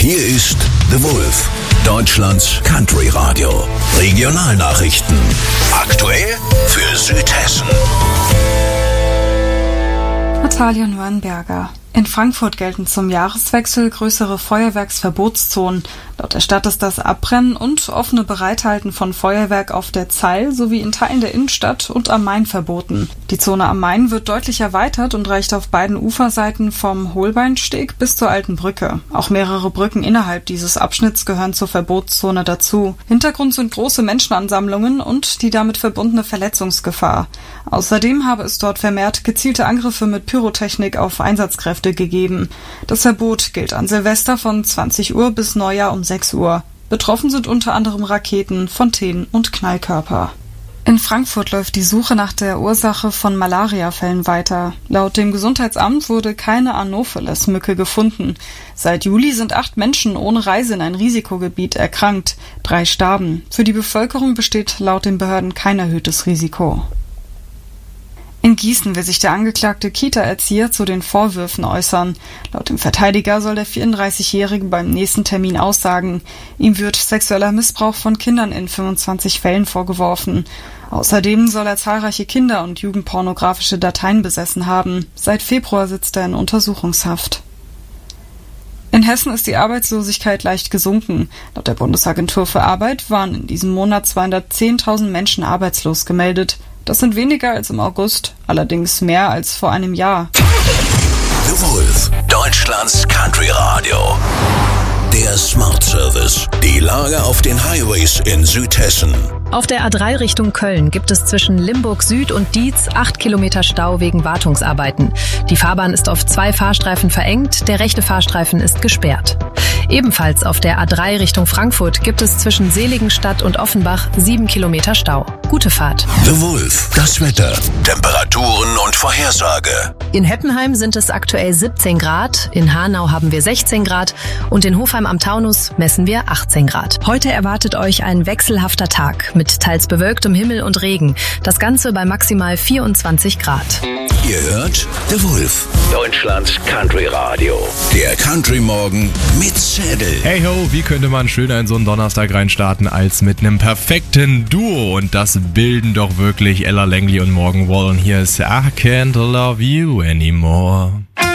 Hier ist The Wolf, Deutschlands Country Radio. Regionalnachrichten. Aktuell für Südhessen. Natalia Neuenberger. In Frankfurt gelten zum Jahreswechsel größere Feuerwerksverbotszonen. Laut der Stadt ist das Abbrennen und offene Bereithalten von Feuerwerk auf der Zeil sowie in Teilen der Innenstadt und am Main verboten. Die Zone am Main wird deutlich erweitert und reicht auf beiden Uferseiten vom Holbeinsteg bis zur Alten Brücke. Auch mehrere Brücken innerhalb dieses Abschnitts gehören zur Verbotszone dazu. Hintergrund sind große Menschenansammlungen und die damit verbundene Verletzungsgefahr. Außerdem habe es dort vermehrt gezielte Angriffe mit Pyrotechnik auf Einsatzkräfte gegeben. Das Verbot gilt an Silvester von 20 Uhr bis Neujahr um 6 Uhr. Betroffen sind unter anderem Raketen, Fontänen und Knallkörper. In Frankfurt läuft die Suche nach der Ursache von Malariafällen weiter. Laut dem Gesundheitsamt wurde keine Anopheles-Mücke gefunden. Seit Juli sind 8 Menschen ohne Reise in ein Risikogebiet erkrankt. 3 starben. Für die Bevölkerung besteht laut den Behörden kein erhöhtes Risiko. In Gießen will sich der angeklagte Kita-Erzieher zu den Vorwürfen äußern. Laut dem Verteidiger soll der 34-Jährige beim nächsten Termin aussagen. Ihm wird sexueller Missbrauch von Kindern in 25 Fällen vorgeworfen. Außerdem soll er zahlreiche Kinder- und jugendpornografische Dateien besessen haben. Seit Februar sitzt er in Untersuchungshaft. In Hessen ist die Arbeitslosigkeit leicht gesunken. Laut der Bundesagentur für Arbeit waren in diesem Monat 210.000 Menschen arbeitslos gemeldet. Das sind weniger als im August, allerdings mehr als vor einem Jahr. The Wolf, Deutschlands Country Radio. Der Smart Service. Die Lage auf den Highways in Südhessen. Auf der A3 Richtung Köln gibt es zwischen Limburg Süd und Dietz 8 Kilometer Stau wegen Wartungsarbeiten. Die Fahrbahn ist auf 2 Fahrstreifen verengt, der rechte Fahrstreifen ist gesperrt. Ebenfalls auf der A3 Richtung Frankfurt gibt es zwischen Seligenstadt und Offenbach 7 Kilometer Stau. Gute Fahrt. The Wolf, das Wetter, Temperaturen und Vorhersage. In Heppenheim sind es aktuell 17 Grad, in Hanau haben wir 16 Grad und in Hofheim am Taunus messen wir 18 Grad. Heute erwartet euch ein wechselhafter Tag mit teils bewölktem Himmel und Regen. Das Ganze bei maximal 24 Grad. Ihr hört The Wolf, Deutschlands Country Radio. Der Country Morgen mit Zettel. Hey ho, wie könnte man schöner in so einen Donnerstag reinstarten als mit einem perfekten Duo? Und das bilden doch wirklich Ella Langley und Morgan Wallen. Hier ist I Can't Love You Anymore.